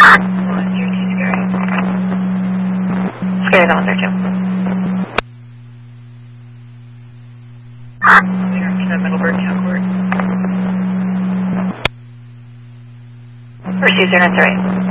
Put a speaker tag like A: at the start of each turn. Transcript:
A: Scary, that one's there too. Middleburg Town Court. Receive 093.